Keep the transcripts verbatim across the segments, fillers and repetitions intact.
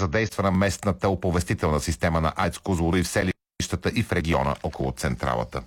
задействана местната оповестителна система на АЕЦ Козлодуй в селищата и в региона около централата.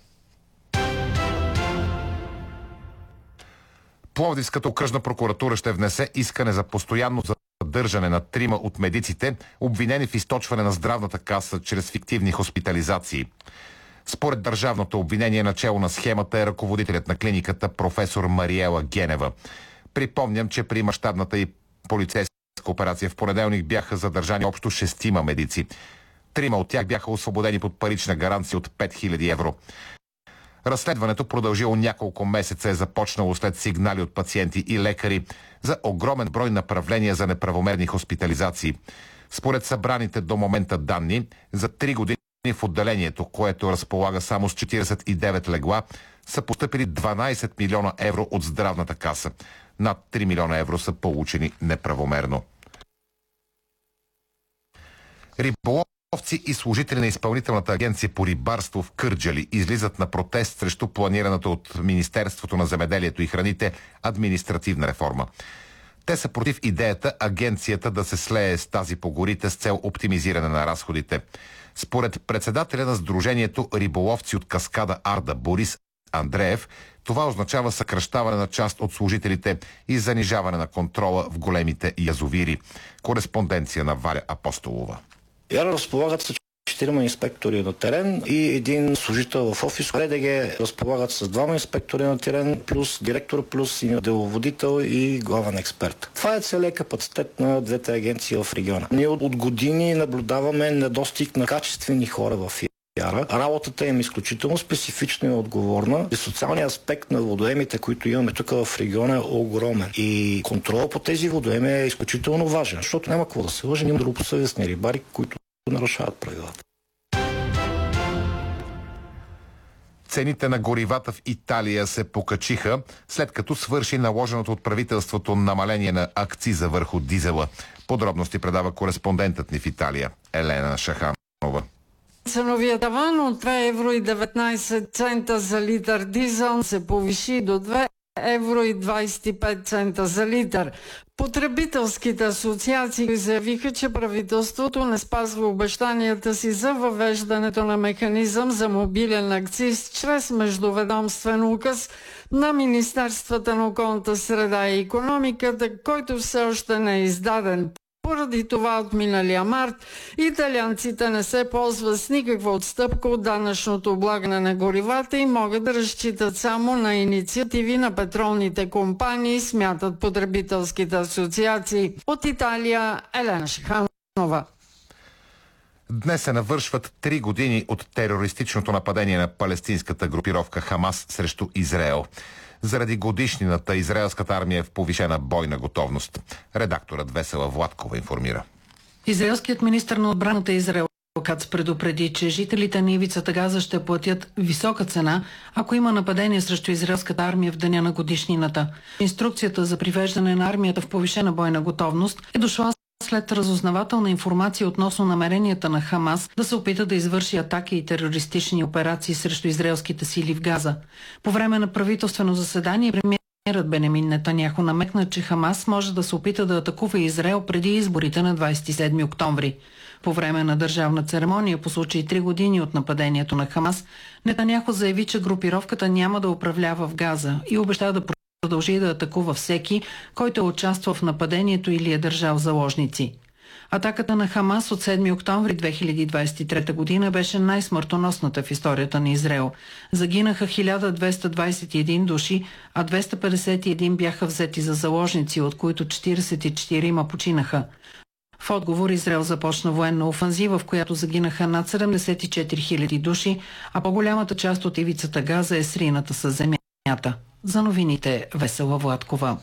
Пловдивската окръжна прокуратура ще внесе искане за постоянно задържане на трима от медиците, обвинени в източване на здравната каса чрез фиктивни хоспитализации. Според държавното обвинение, начело на схемата е ръководителят на клиниката професор Мариела Генева. Припомням, че при мащабната и полицейска операция в понеделник бяха задържани общо шестима медици. Трима от тях бяха освободени под парична гаранция от пет хиляди евро. Разследването, продължило няколко месеца, е започнало след сигнали от пациенти и лекари за огромен брой направления за неправомерни хоспитализации. Според събраните до момента данни, за три години в отделението, което разполага само с четиридесет и девет легла, са постъпили дванадесет милиона евро от здравната каса. Над три милиона евро са получени неправомерно. Риболовци и служители на Изпълнителната агенция по рибарство в Кърджали излизат на протест срещу планираната от Министерството на земеделието и храните административна реформа. Те са против идеята агенцията да се слее с тази по горите с цел оптимизиране на разходите. Според председателя на Сдружението риболовци от каскада Арда Борис Андреев, това означава съкращаване на част от служителите и занижаване на контрола в големите язовири. Кореспонденция на Валя Апостолова. Яра разполагат с четирима инспектори на терен и един служител в офис. РДГ разполагат с двама инспектори на терен, плюс директор, плюс деловодител и главен експерт. Това е целият капацитет на двете агенции в региона. Ние от години наблюдаваме недостиг на качествени хора в Яра. Работата им е изключително специфична и отговорна. И социалният аспект на водоемите, които имаме тук в региона, е огромен. И контрол по тези водоеми е изключително важен, защото няма какво да се лъжи. Има добросъвестни рибари, които нарушават правилата. Цените на горивата в Италия се покачиха, след като свърши наложеното от правителството намаление на акциза върху дизела. Подробности предава кореспондентът ни в Италия Елена Шаханова. Ценовият таван от две евро и деветнадесет цента за литър дизел се повиши до две евро и двадесет и пет цента за литър. Потребителските асоциации заявиха, че правителството не спазва обещанията си за въвеждането на механизъм за мобилен акциз чрез междуведомствен указ на Министерствата на околната среда и икономиката, който все още не е издаден. Поради това от миналия март италианците не се ползват с никаква отстъпка от данъчното облагане на горивата и могат да разчитат само на инициативи на петролните компании, смятат потребителските асоциации. От Италия Елена Шиханова. Днес се навършват три години от терористичното нападение на палестинската групировка Хамас срещу Израел. Заради годишнината израелската армия е в повишена бойна готовност. Редакторът Весела Владкова информира. Израелският министър на отбраната Израел Кац предупреди, че жителите на ивицата Газа ще платят висока цена, ако има нападение срещу израелската армия в деня на годишнината. Инструкцията за привеждане на армията в повишена бойна готовност е дошла след разузнавателна информация относно намеренията на Хамас да се опита да извърши атаки и терористични операции срещу израелските сили в Газа. По време на правителствено заседание премиерът Бенямин Нетаняху намекна, че Хамас може да се опита да атакува Израел преди изборите на двадесет и седми октомври. По време на държавна церемония по случай три години от нападението на Хамас, Нетаняху заяви, че групировката няма да управлява в Газа и обеща да продължи да атакува всеки, който е участвал в нападението или е държал заложници. Атаката на Хамас от седми октомври две хиляди двадесет и трета година беше най-смъртоносната в историята на Израел. Загинаха хиляда двеста двадесет и един души, а двеста петдесет и един бяха взети за заложници, от които четиридесет и четирима починаха. В отговор Израел започна военна офанзива, в която загинаха над седемдесет и четири хиляди души, а по-голямата част от ивицата Газа е срината със земята. За новините Весела Владкова.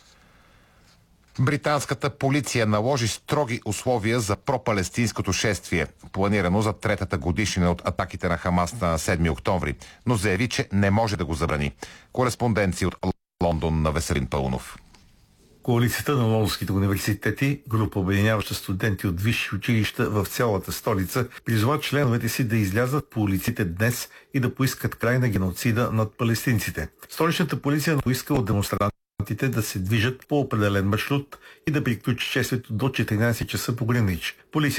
Британската полиция наложи строги условия за пропалестинското шествие, планирано за третата годишнина от атаките на Хамас на седми октомври, но заяви, че не може да го забрани. Кореспонденция от Лондон на Веселин Пълнов. Коалицията на лондонските университети, група обединяваща студенти от висши училища в цялата столица, призова членовете си да излязат по улиците днес и да поискат край на геноцида над палестинците. Столичната полиция поиска от демонстрантите да се движат по определен маршрут и да приключи шествието до четиринадесет часа по Гринвич. Полицията